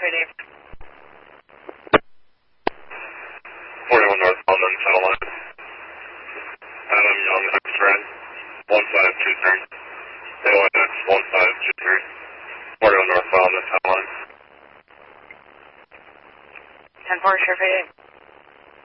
PD. 41 northbound on Channel Line. Adam Young X-Ray 1523. AYX 1523. 41 northbound on Channel Line. 10-4, sure PD.